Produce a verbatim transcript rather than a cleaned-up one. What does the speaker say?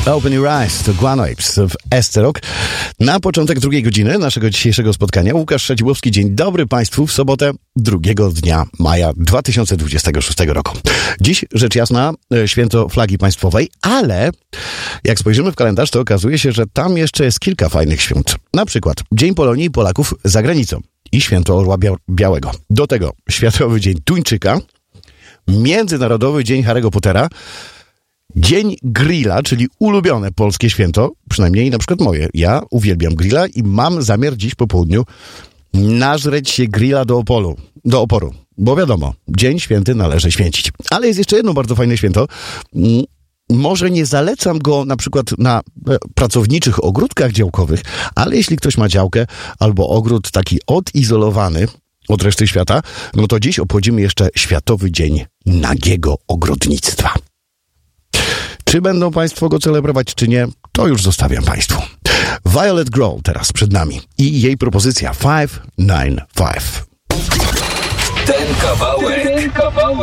Open Your Eyes to Guano Apes w Esterok. Na początek drugiej godziny naszego dzisiejszego spotkania Łukasz Radziłowski. Dzień dobry Państwu w sobotę drugiego dnia maja dwa tysiące dwudziestego szóstego roku. Dziś, rzecz jasna, święto flagi państwowej, ale jak spojrzymy w kalendarz, to okazuje się, że tam jeszcze jest kilka fajnych świąt. Na przykład Dzień Polonii i Polaków za granicą i Święto Orła Bia- Białego. Do tego Światowy Dzień Tuńczyka, Międzynarodowy Dzień Harry'ego Pottera, Dzień Grilla, czyli ulubione polskie święto, przynajmniej na przykład moje. Ja uwielbiam grilla i mam zamiar dziś po południu nażreć się grilla do opolu, do oporu. Bo wiadomo, dzień święty należy święcić. Ale jest jeszcze jedno bardzo fajne święto. Może nie zalecam go na przykład na pracowniczych ogródkach działkowych, ale jeśli ktoś ma działkę albo ogród taki odizolowany od reszty świata, no to dziś obchodzimy jeszcze Światowy Dzień Nagiego Ogrodnictwa. Czy będą Państwo go celebrować, czy nie, to już zostawiam Państwu. Violet Grohl teraz przed nami i jej propozycja pięć dziewięć pięć. Ten kawałek. Ten kawałek.